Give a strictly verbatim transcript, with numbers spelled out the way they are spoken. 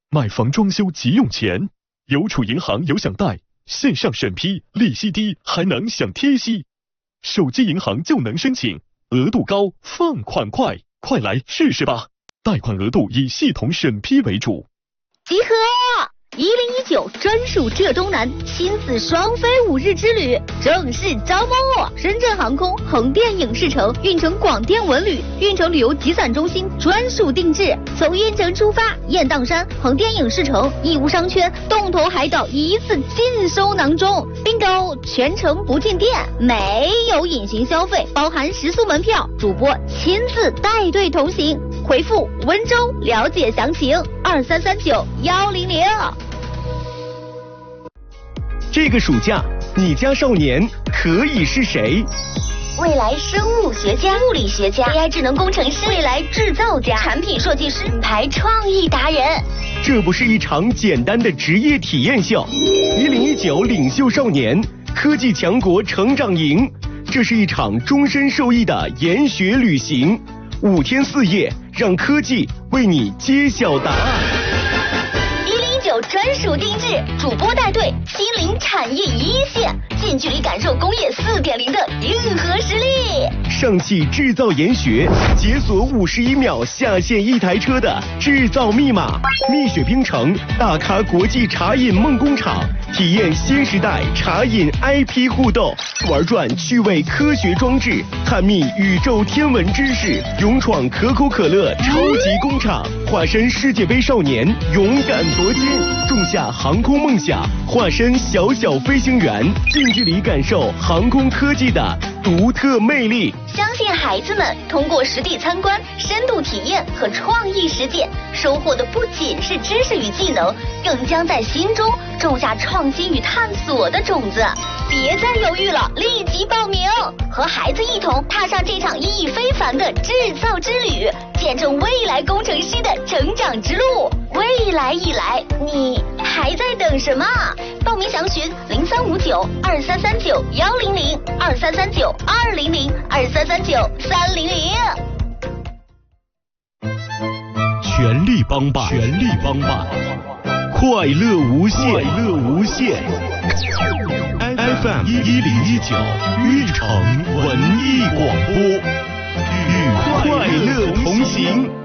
买房装修急用钱，邮储银行有享贷，线上审批，利息低，还能享贴息。手机银行就能申请，额度高，放款快，快来试试吧！贷款额度以系统审批为主。 集合呀！一零一九专属浙东南亲子双飞五日之旅正式招募！深圳航空横店影视城、运城广电文旅、运城旅游集散中心专属定制，从运城出发，雁荡山、横店影视城、义乌商圈、洞头海岛一次尽收囊中，并购全程不进店，没有隐形消费，包含食宿门票，主播亲自带队同行。回复温州了解详情，二三三九幺零零。 这个暑假，你家少年可以是谁？ 未来生物学家、物理学家、A I 智能工程师、未来制造家、产品设计师、品牌创意达人。 这不是一场简单的职业体验秀，一零一九领袖少年科技强国成长营，这是一场终身受益的研学旅行，五天四夜，让科技为你揭晓答案。 专属定制，主播带队亲临产业一线，近距离感受工业 四点零 的硬核实力。 上汽制造研学，解锁五十一秒下线一台车的制造密码。蜜雪冰城大咖国际茶饮梦工厂，体验新时代茶饮 I P 互动，玩转趣味科学装置，探秘宇宙天文知识，勇闯可口可乐超级工厂，化身世界杯少年，勇敢夺金。种下航空梦想，化身小小飞行员，近距离感受航空科技的独特魅力。 相信孩子们通过实地参观、深度体验和创意实践，收获的不仅是知识与技能，更将在心中种下创新与探索的种子。别再犹豫了，立即报名，和孩子一同踏上这场意义非凡的制造之旅，见证未来工程师的成长之路。未来已来，你还在等什么？报名详询零三五九二三三九幺零零二三三九二零零二三三九三零零。 全力帮办，全力帮办，快乐无限，快乐无限。F M 一零一九运城文艺广播，与快乐同行。